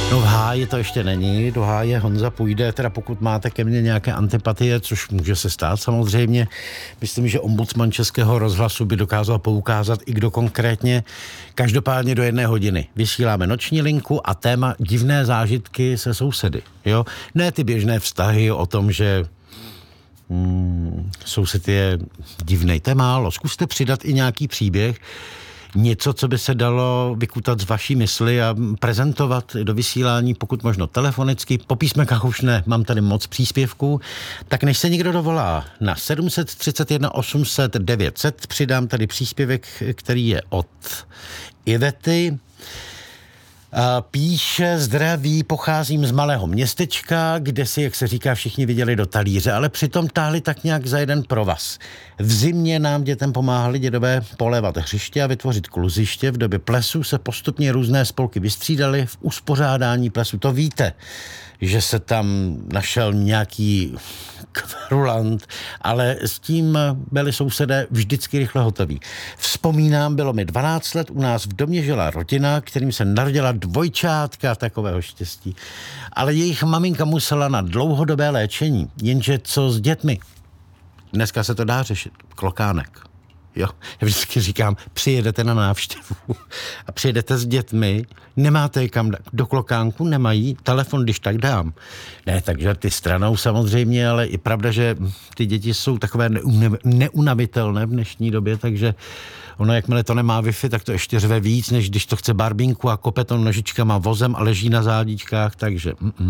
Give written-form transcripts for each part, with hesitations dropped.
No v háji to ještě není, do háje Honza půjde, teda pokud máte ke mně nějaké antipatie, což může se stát samozřejmě. Myslím, že ombudsman Českého rozhlasu by dokázal poukázat i kdo konkrétně. Každopádně do 1 hodiny vysíláme noční linku a téma divné zážitky se sousedy. Jo? Ne ty běžné vztahy o tom, že soused je divnej, to je málo. Zkuste přidat i nějaký příběh, něco, co by se dalo vykutat z vaší mysli a prezentovat do vysílání, pokud možno telefonicky. Po písmenkách už ne, mám tady moc příspěvků. Tak než se někdo dovolá na 731 800 900, přidám tady příspěvek, který je od Ivety. Píše: zdraví, pocházím z malého městečka, kde si, jak se říká, všichni viděli do talíře, ale přitom táhli tak nějak za jeden provaz. V zimě nám dětem pomáhali dědové polévat hřiště a vytvořit kluziště. V době plesu se postupně různé spolky vystřídaly v uspořádání plesu. To víte, že se tam našel nějaký kverulant, ale s tím byli sousedé vždycky rychle hotoví. Vzpomínám, bylo mi 12 let, u nás v domě žila rodina, kterým se narodila dvojčátka, takového štěstí. Ale jejich maminka musela na dlouhodobé léčení, jenže co s dětmi? Dneska se to dá řešit. Klokánek. Jo, já vždycky říkám, přijedete na návštěvu a přijedete s dětmi, nemáte je kam do klokánku, nemají, telefon, když tak dám. Ne, takže ty stranou samozřejmě, ale je pravda, že ty děti jsou takové neunavitelné v dnešní době, takže ono, jakmile to nemá Wi-Fi, tak to ještě řve víc, než když to chce barbínku a kope to nožičkama vozem a leží na zádičkách, takže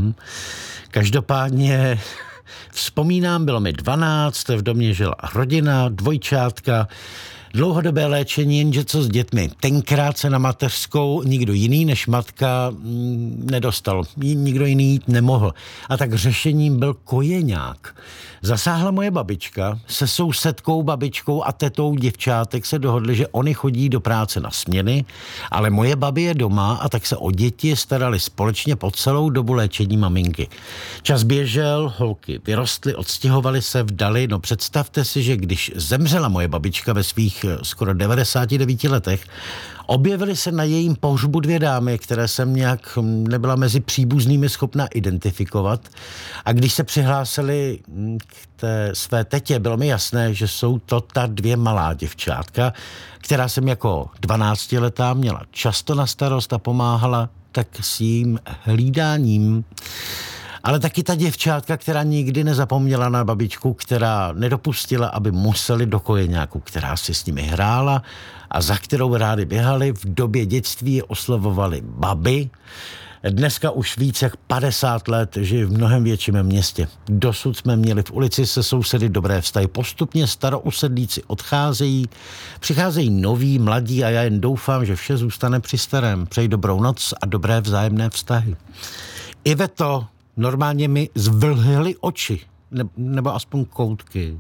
Každopádně vzpomínám, bylo mi 12, v domě žila rodina, dvojčátka, dlouhodobé léčení, jenže co s dětmi. Tenkrát se na mateřskou nikdo jiný než matka nedostal. Nikdo jiný jít nemohl. A tak řešením byl kojeňák. Zasáhla moje babička, se sousedkou, babičkou a tetou děvčátek se dohodli, že oni chodí do práce na směny, ale moje babi je doma a tak se o děti starali společně po celou dobu léčení maminky. Čas běžel, holky vyrostly, odstěhovaly se, vdali. No představte si, že když zemřela moje babička ve svých skoro 99 letech, objevily se na jejím pohřbu 2 dámy, které jsem nějak nebyla mezi příbuznými schopna identifikovat. A když se přihlásili k té své tetě, bylo mi jasné, že jsou to ta 2 malá děvčátka, která jsem jako 12letá měla často na starost a pomáhala tak s jím hlídáním. Ale taky ta děvčátka, která nikdy nezapomněla na babičku, která nedopustila, aby museli do kojeňáku, která si s nimi hrála a za kterou rádi běhali. V době dětství je oslavovali babi. Dneska už víc jak 50 let žije v mnohem větším městě. Dosud jsme měli v ulici se sousedy dobré vztahy. Postupně starousedlíci odcházejí, přicházejí noví, mladí a já jen doufám, že vše zůstane při starém. Přeji dobrou noc a dobré vzájemné vztahy. Iveto, normálně mi zvlhly oči, nebo aspoň koutky.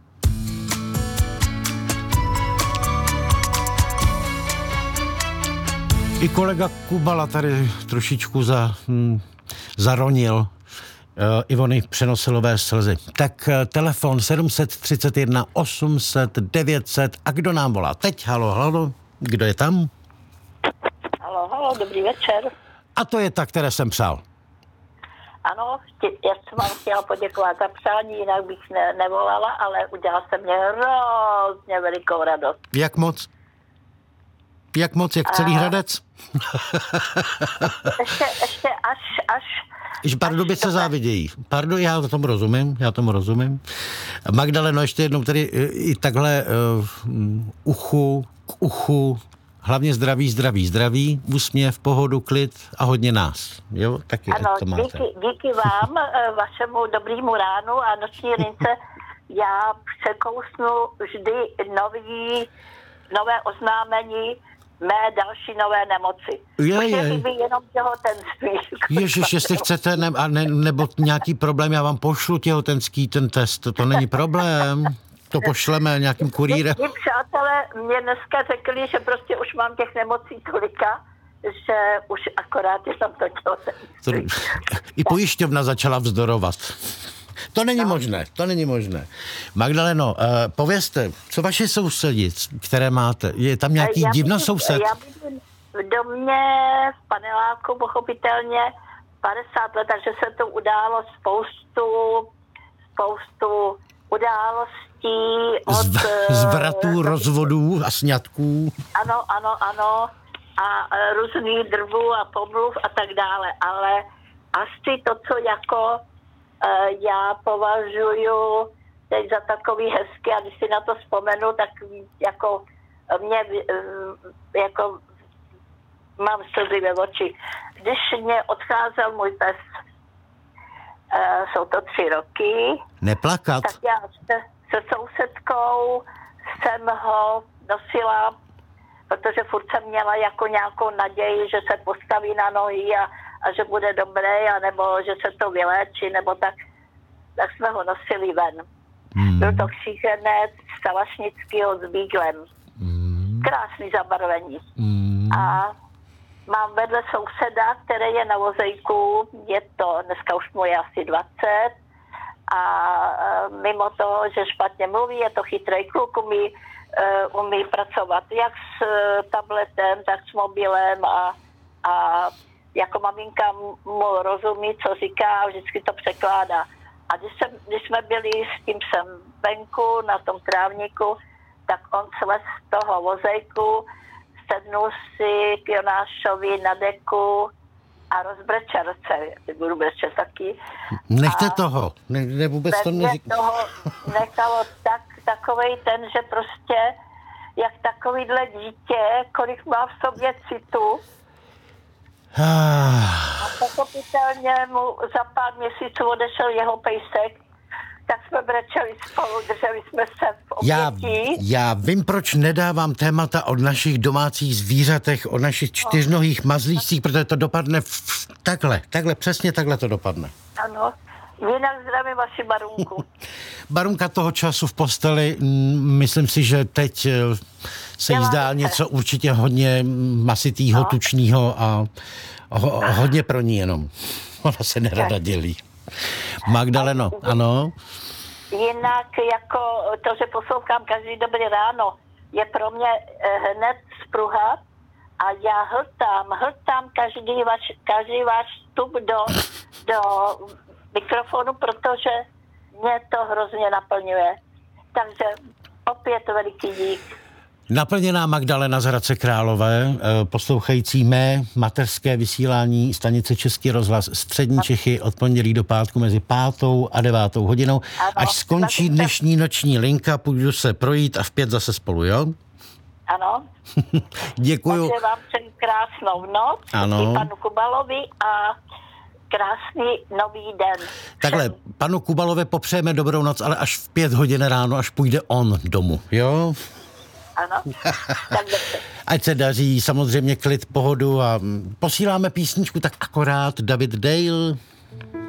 I kolega Kubala tady trošičku zaronil Ivony Přenosilové slzy. Tak telefon 731 800 900 a kdo nám volá teď? Halo, kdo je tam? Halo, dobrý večer. A to je ta, které jsem psal. Ano, já jsem vám chtěla poděkovat za přání, jinak bych nevolala, ale udělala jsem mě hrozně velikou radost. Jak moc? Jak celý Hradec? ještě až Když Pardubice závidějí. Já tomu rozumím. Magdaleno, ještě jednou tedy i takhle k uchu, hlavně zdraví, úsměv, pohodu, klid a hodně nás. Jo, taky ano, to máte. díky vám, vašemu dobrýmu ránu a noční lince, já překousnu vždy nové oznámení mé další nové nemoci. Už je jenom těhotenství. Ježiš, jestli chcete, nebo nějaký problém, já vám pošlu těhotenský ten test, to není problém. To pošleme nějakým kurýrem. Mí přátelé mě dneska řekli, že prostě už mám těch nemocí tolika, že už akorát jsem to těhotenství. I pojišťovna začala vzdorovat. To není možné. Magdaleno, povězte, co vaši sousedi, které máte? Je tam nějaký divnosoused? Já bydlím v domě, v paneláku, pochopitelně, 50 let, takže se tu událo spoustu událostí. Zvratů, rozvodů a sňatků. Ano. A různých drvů a pomluv a tak dále. Ale asi to, co jako já považuju teď za takový hezký, a když si na to vzpomenu, tak jako mě jako mám slzy ve oči. Když mě odcházel můj pes, jsou to 3 roky. Neplakat. Tak já se sousedkou jsem ho nosila, protože furt jsem měla jako nějakou naději, že se postaví na nohy a že bude dobré, anebo že se to vyléčí, nebo tak jsme ho nosili ven. Byl to kříženec Salašnického s bíglem. Krásný zabarvení. A mám vedle souseda, který je na vozejku, je to, dneska už mu je asi 20, a mimo toho, že špatně mluví, je to chytrý kluk, umí pracovat jak s tabletem, tak s mobilem a jako maminka mu rozumí, co říká, a vždycky to překládá. A když jsme byli s tím psem venku na tom trávníku, tak on slez z toho vozejku, sednul si k Jonášovi na deku a rozbrečel se. Budu brečet taky. Nechte toho. Ne, vůbec to neříkám. toho nechalo takovej ten, že prostě jak takovýhle dítě, kolik má v sobě citu. A pochopitelně mu za pár měsíců odešel jeho pejsek, tak jsme brečeli spolu, drželi jsme se v obětí. Já vím, proč nedávám témata o našich domácích zvířatech, o našich 4nohých mazlících, protože to dopadne takhle, přesně takhle to dopadne. Ano, jinak zdravím vaši Barunku. Barunka toho času v posteli, myslím si, že teď se jí zdá něco určitě hodně masitýho, tučnýho a hodně pro ní jenom. Ona se nerada dělí. Magdaleno, ano? Jinak jako to, že poslouchám každý dobrý ráno, je pro mě hned spruha a já hltám každý váš vstup do mikrofonu, protože mě to hrozně naplňuje. Takže opět veliký dík. Naplněná Magdalena z Hradce Králové, poslouchající mé mateřské vysílání stanice Český rozhlas Střední Čechy od pondělí do pátku mezi 5. a 9. hodinou. Ano, až skončí dnešní noční linka, půjdu se projít a v 5 zase spolu, jo? Ano. Děkuju. Takže vám přeji krásnou noc. Ano. I panu Kubalovi a krásný nový den. Takhle, panu Kubalovi popřejeme dobrou noc, ale až v 5 hodin ráno, až půjde on domů, jo? Ano. Ať se daří, samozřejmě klid, pohodu a posíláme písničku tak akorát David Dale.